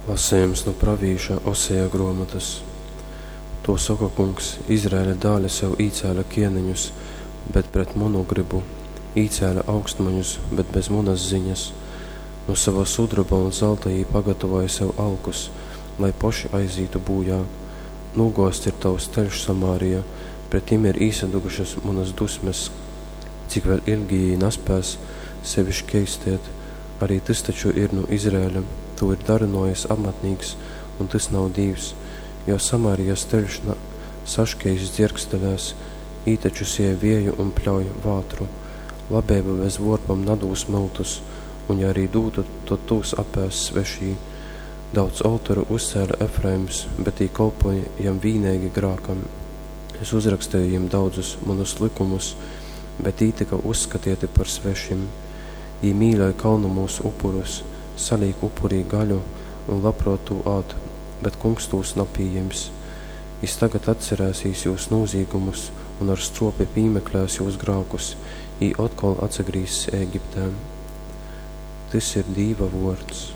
Lasījums no pravīša Oseja grāmatas. To saka kungs, Izraēla dāļa sev īcēla kieniņus, bet pret manu gribu, īcēla augstmaņus, bet bez manas ziņas. No sava sudraba un zelta jī pagatavoja sev alkus, lai poši aizītu būjā. Nūgost ir tavs ceļš Samārija, pret tiem ir īsadugušas manas dusmes. Cik vēl ilgi jī naspēs sevi škeistiet, arī tas taču ir no Izraēla. To ir darinojis amatnīgs, un tas nav Dīvs, jo Samārijas ceļš saškejis dzirksteļās, ītaču sie vieju un pļauj vātru. Labēba bez vorpam nadūs meltus, un ja arī dūtu, to tūs apēs svešī. Daudz autoru uzcēla Efraims, bet tī kolpoja jam vīnēgi grākam. Es uzrakstīju jam daudzus manus likumus, bet tī tika uzskatieti par svešim. Jī mīlēja kalnumos upurus, salīk upurī gaļu un labprot tū ād, bet kungs tūs nav pieejams. Jis tagad atcerēsīs jūs nozīgumus un ar stropi pīmeklēs jūs graukus, jī atkal atsagrīzes Ēģiptē. Tas ir Dīva vārds.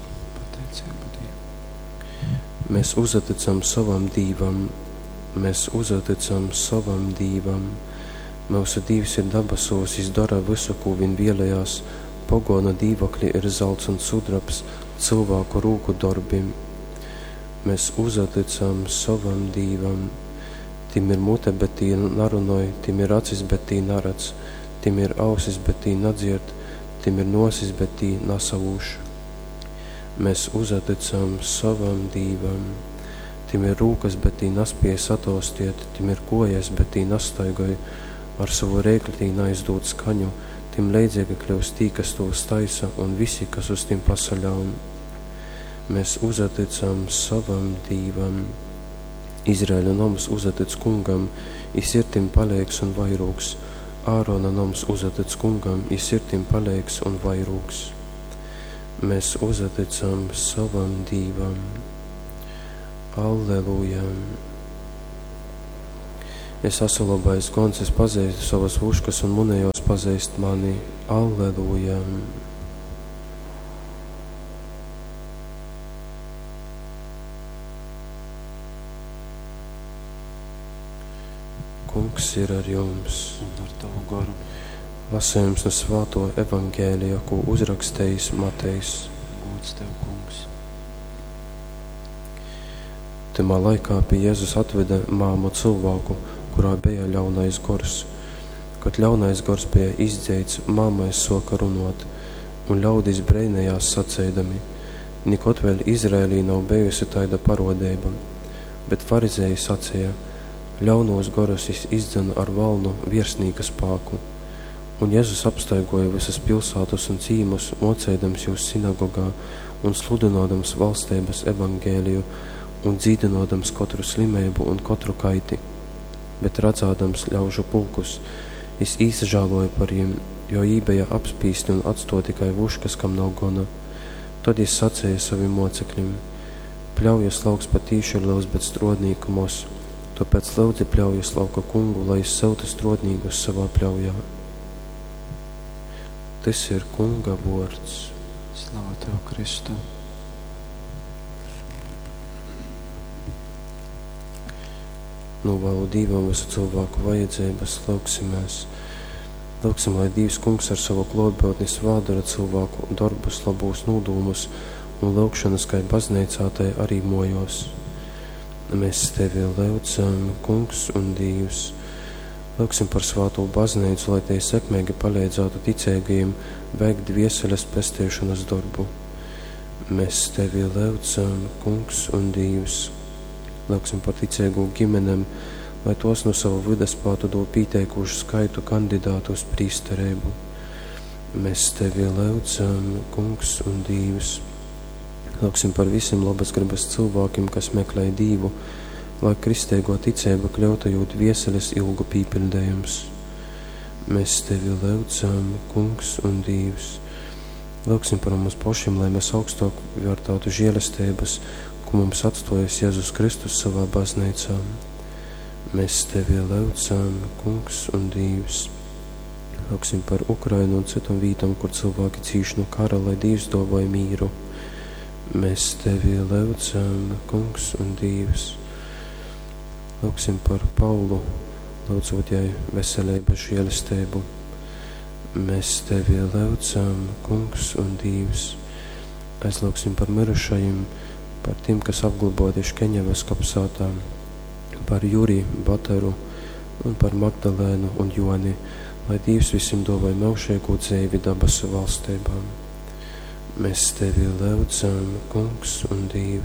Mēs uzaticam savam Dīvam, mēs uzaticam savam Dīvam. Mūsu Dīvs ir dabasos, jis dara visu, ko viņ vēlējās. Pogona dīvakļi ir zelts un sudrabs cilvēku rūku darbim. Mēs uzaticam savam Dīvam. Tim ir mute, bet tī narunoj, tim ir acis, bet tī naredz, tim ir ausis, bet tī nadzird, tim ir nosis, bet tī nasavūš. Mēs uzaticam savam Dīvam. Tim ir rūkas, bet tī naspēja satostiet, tim ir kojas, bet tī nastaigoj, ar savu rēkli tī naizdūt skaņu. Tim leidzīgi kļūst tī, kas tos taisa, un visi, kas uz tim pasaļaun. Mēs uzaticam savam Dīvam. Izraēla noms uzatic kungam, jis ir tim palīgs un vairūks. Ārona noms uzatic kungam, jis ir tim palīgs un vairūks. Mēs uzaticam savam Dīvam. Alleluja! Es esmu labais gons, es pazīstu savas vuškas un munējos pazīst mani. Alleluja! Kungs ir ar jums. Un ar tavu garu. Lasījums no Svēto evangēlija, ko uzrakstējis Matejs. Gods tev, kungs. Timā laikā pie Jēzus atveda māmu cilvēku, kurā bija ļaunais gors. Kad ļaunais gors bija izdzēits, māmai soka runot, un ļaudis breinējās sacēdami. Nikot vēl Izraēlī nav bijusi taida parodeiba, bet farizēji sacēja, ļaunos gorus izdzena ar valnu virsnīga spāku. Un Jēzus apstaigoja visas pilsātus un cīmus, mocēdams jūs sinagogā un sludinodams valstības evangēliju un dzīdinodams katru slimību un katru kaiti. Bet redzādams ļaužu pulkus, jis īsažāloja par jiem, jo jī bija apspīsti un atsto tikai vuškas, kam nav gona. Tad jis sacēja savim mocekļim, pļaujas lauks patīši ir liels, bet strodnīku mos, tāpēc lūdzi pļaujas lauka kungu, lai jis sauta strodnīgus savā pļaujā. Tas ir kunga vārds. Slava tev, Kristu. Novēlu Dīvam visu cilvēku vajadzības, lūksimies. Lūksim, lai Dīvs kungs ar savu klātbūtni svādara cilvēku darbus, labūs nūdūmus un lūkšanas, kai baznīcā tai arī mojos. Mēs tevi lūdzam, kungs un Dīvs. Lūksim par svāto baznīcu, lai tai sekmīgi palīdzētu ticīgajiem veikt dvieseles pestēšanas darbu. Mēs tevi lūdzam, kungs un Dīvs. Lūksim par ticīgu ģimenēm, lai tos no savu vides spētu dot pieteikušu skaitu kandidātu uz prīsterību. Mēs tevi lūdzam, kungs un Dīvs. Lūksim par visiem labas gribas cilvēkiem, kas meklē Dīvu, lai kristīgo ticība kļautu jūt vieseles ilgu pīpildējums. Mēs tevi lūdzam, kungs un Dīvs. Lūksim par mums pašiem, lai mēs augstāk vērtātu žēlastības, ko mums atstojas Jēzus Kristus savā baznīcā. Mēs tevi lūdzam, kungs un Dīvs. Lūksim par Ukrainu un citam vītam, kur cilvēki cīš no kara, lai Dievs dāvāj mīru. Mēs tevi lūdzam, kungs un Dievs. Lūksim par Paulu, lūdzot jai veselību, žēlastību. Mēs tevi lūdzam, kungs un Dievs. Aizlūksim par mirušajiem, par tiem, kas apglabājuši Keņevas kapsētā, par Juri, Bataru un par Magdalēnu un Joni, lai Dievs visiem dāvāj mūžīgo dzīvi debesu valstībām. Mēs tevi lūdzam, kungs un Dievs.